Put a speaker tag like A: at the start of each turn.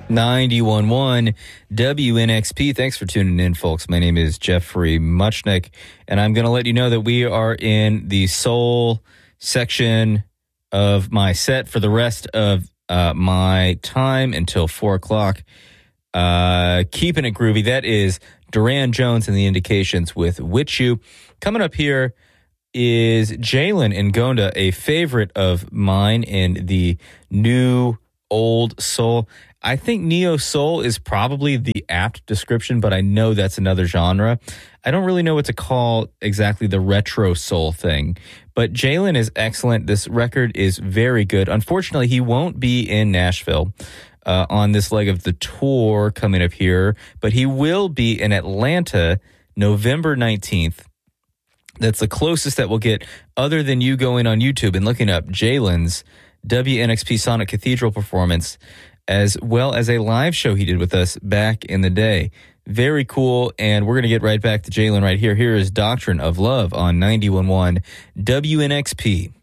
A: 91.1 WNXP. Thanks for tuning in, folks. My name is Jeffrey Muchnick, and I'm going to let you know that we are in the soul section of my set for the rest of my time until 4 o'clock. Keeping it groovy. That is Duran Jones and the Indications with With You. Coming up here is Jalen Ngonda, a favorite of mine in the new old soul. I think neo soul is probably the apt description, but I know that's another genre. I don't really know what to call exactly the retro soul thing, but Jalen is excellent. This record is very good. Unfortunately, he won't be in Nashville on this leg of the tour coming up here, but he will be in Atlanta November 19th. That's the closest that we'll get, other than you going on YouTube and looking up Jalen's WNXP Sonic Cathedral performance, as well as a live show he did with us back in the day. Very cool, and we're going to get right back to Jalen right here. Here is Doctrine of Love on 91.1 WNXP.